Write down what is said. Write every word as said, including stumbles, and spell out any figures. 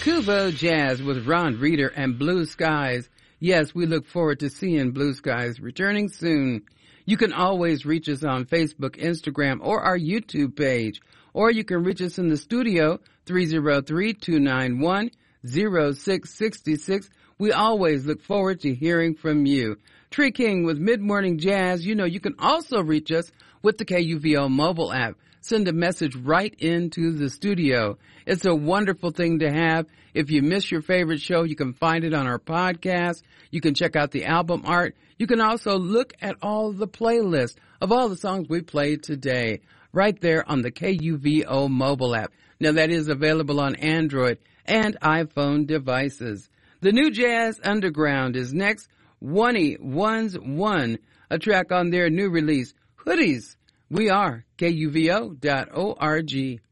Kubo Jazz with Ron Reeder and Blue Skies. Yes, we look forward to seeing Blue Skies returning soon. You can always reach us on Facebook, Instagram, or our YouTube page. Or you can reach us in the studio, three oh three, two nine one, oh six six six. We always look forward to hearing from you. Tree King with Mid-Morning Jazz. You know, you can also reach us with the K U V O mobile app. Send a message right into the studio. It's a wonderful thing to have. If you miss your favorite show, you can find it on our podcast. You can check out the album art. You can also look at all the playlists of all the songs we played today right there on the K U V O mobile app. Now, that is available on Android and iPhone devices. The New Jazz Underground is next. one e one's one, a track on their new release, Hoodies. We are K U V O dot org.